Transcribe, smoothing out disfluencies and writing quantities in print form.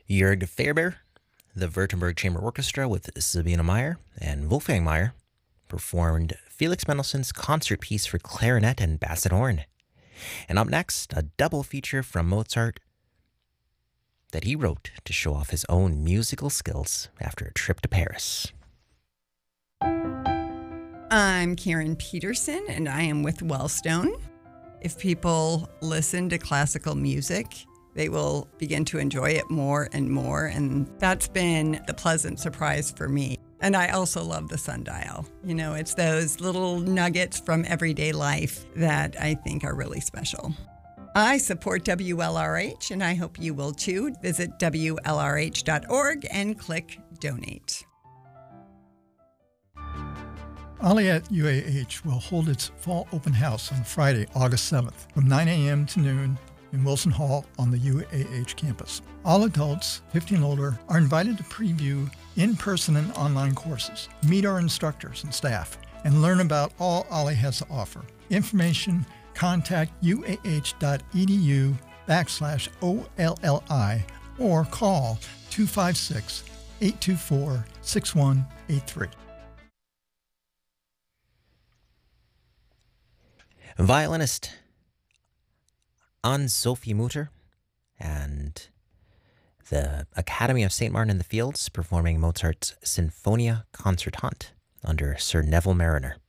Jörg Faerber, the Württemberg Chamber Orchestra with Sabine Meyer and Wolfgang Meyer performed Felix Mendelssohn's concert piece for clarinet and basset horn. And up next, a double feature from Mozart that he wrote to show off his own musical skills after a trip to Paris. I'm Karen Peterson, and I am with Wellstone. If people listen to classical music, they will begin to enjoy it more and more, and that's been the pleasant surprise for me. And I also love the sundial. You know, it's those little nuggets from everyday life that I think are really special. I support WLRH, and I hope you will too. Visit WLRH.org and click Donate. Aliat UAH will hold its fall open house on Friday, August 7th from 9 a.m. to noon in Wilson Hall on the UAH campus. All adults 15 and older are invited to preview in-person and online courses, meet our instructors and staff, and learn about all Ali has to offer. Information, contact uah.edu/OLLI or call 256-824-6183. Violinist Anne-Sophie Mutter and the Academy of St. Martin in the Fields performing Mozart's Sinfonia Concertante under Sir Neville Marriner.